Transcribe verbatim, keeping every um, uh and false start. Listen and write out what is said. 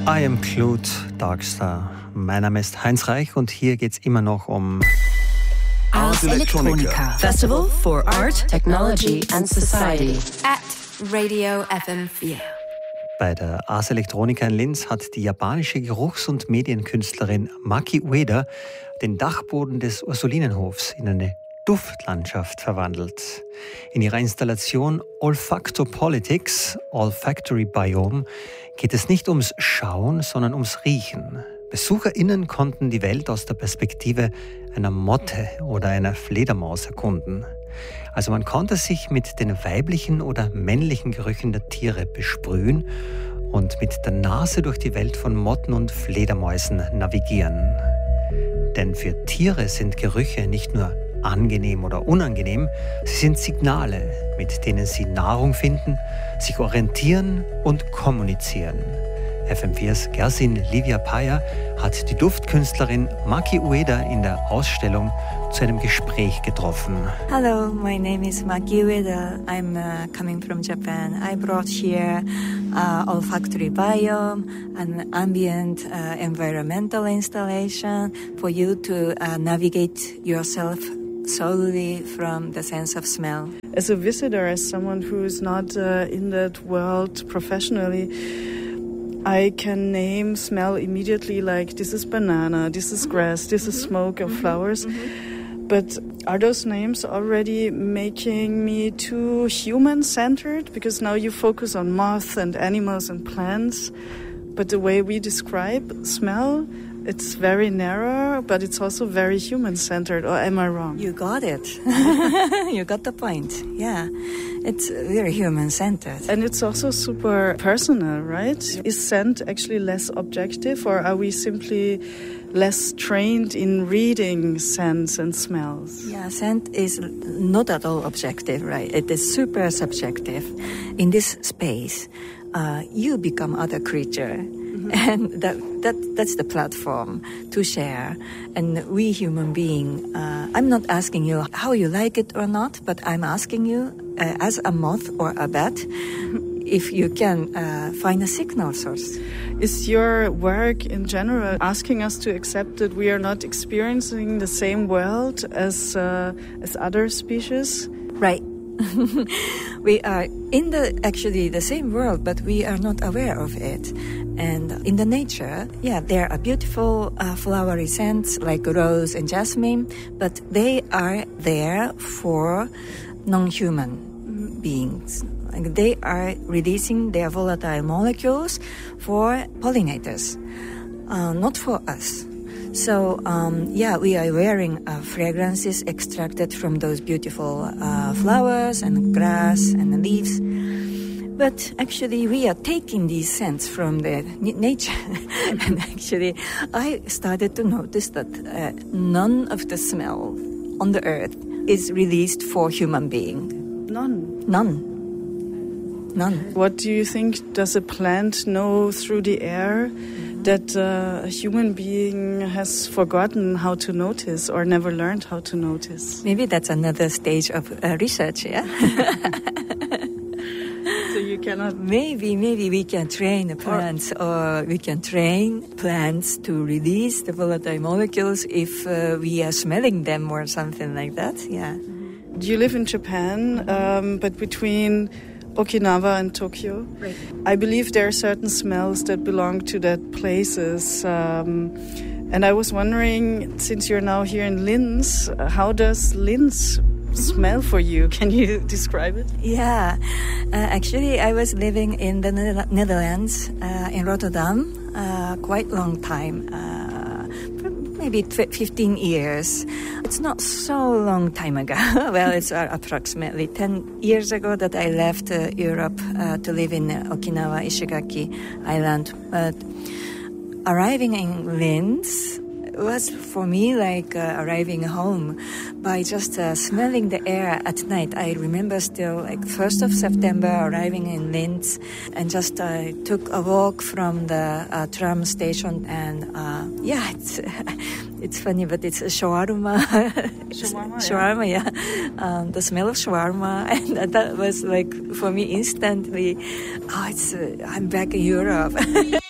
I am Claude Darkstar. Mein Name ist Heinz Reich und hier geht's immer noch um Ars Electronica Festival for Art, Technology and Society at Radio F M vier. Bei der Ars Electronica in Linz hat die japanische Geruchs- und Medienkünstlerin Maki Ueda den Dachboden des Ursulinenhofs in eine Duftlandschaft verwandelt. In ihrer Installation Olfactopolitics, Olfactory Biome, geht es nicht ums Schauen, sondern ums Riechen. BesucherInnen konnten die Welt aus der Perspektive einer Motte oder einer Fledermaus erkunden. Also man konnte sich mit den weiblichen oder männlichen Gerüchen der Tiere besprühen und mit der Nase durch die Welt von Motten und Fledermäusen navigieren. Denn für Tiere sind Gerüche nicht nur angenehm oder unangenehm, sie sind Signale, mit denen sie Nahrung finden, sich orientieren und kommunizieren. F M viers Gersin Livia Paya hat die Duftkünstlerin Maki Ueda in der Ausstellung zu einem Gespräch getroffen. Hello, my name is Maki Ueda. I'm uh, coming from Japan. I brought here uh, olfactory biome, an ambient uh, environmental installation for you to uh, navigate yourself solely from the sense of smell. As a visitor, as someone who is not uh, in that world professionally, I can name smell immediately, like this is banana, this is grass, this is smoke of flowers. Mm-hmm. But are those names already making me too human-centered? Because now you focus on moths and animals and plants, but the way we describe smell, it's very narrow, but it's also very human-centered, or am I wrong? You got it. You got the point, yeah. It's very human-centered. And it's also super personal, right? Is scent actually less objective, or are we simply less trained in reading scents and smells? Yeah, scent is not at all objective, right? It is super subjective. In this space, uh, you become other creature. And that, that that's the platform to share. And we human beings, uh, I'm not asking you how you like it or not, but I'm asking you, uh, as a moth or a bat, if you can uh, find a signal source. Is your work in general asking us to accept that we are not experiencing the same world as uh, as other species? Right. We are in the actually the same world, but we are not aware of it. And in the nature, yeah, there are beautiful uh, flowery scents like rose and jasmine, but they are there for non-human beings. Like they are releasing their volatile molecules for pollinators, uh, not for us. So, um, yeah, we are wearing uh, fragrances extracted from those beautiful uh, flowers and grass and leaves. But actually, we are taking these scents from the n- nature. And actually, I started to notice that uh, none of the smell on the earth is released for human being. None? None. None. What do you think, does a plant know through the air that uh, a human being has forgotten how to notice or never learned how to notice? Maybe that's another stage of uh, research, yeah? So you cannot... Maybe, maybe we can train the plants or, or we can train plants to release the volatile molecules if uh, we are smelling them or something like that, yeah. You live in Japan, um, but between Okinawa and Tokyo. Right. I believe there are certain smells that belong to that places. Um, and I was wondering, since you're now here in Linz, how does Linz smell for you? Can you describe it? Yeah. Uh, actually, I was living in the Netherlands, uh, in Rotterdam, uh, quite long time. Uh, maybe fifteen years. It's not so long time ago. Well, it's uh, approximately ten years ago that I left uh, Europe uh, to live in uh, Okinawa, Ishigaki Island. But arriving in Linz was for me like uh, arriving home by just uh, smelling the air at night. I remember still like first of September arriving in Linz and just uh, took a walk from the uh, tram station and uh, yeah, it's it's funny, but it's a shawarma. Shawarma, shawarma, yeah. yeah. Um, the smell of shawarma, and that was like for me instantly, oh, it's uh, I'm back in Europe.